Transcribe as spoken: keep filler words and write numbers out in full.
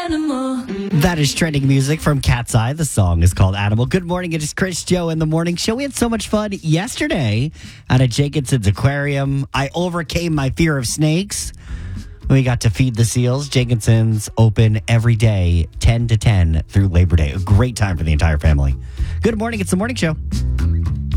animal. That is trending music from Cat's Eye. The song is called Animal. Good morning. It is Chris Joe in the morning show. We had so much fun yesterday at a Jenkinson's aquarium. I overcame my fear of snakes. We got to feed the seals. Jenkinson's open every day, ten to ten through Labor Day. A great time for the entire family. Good morning. It's the morning show.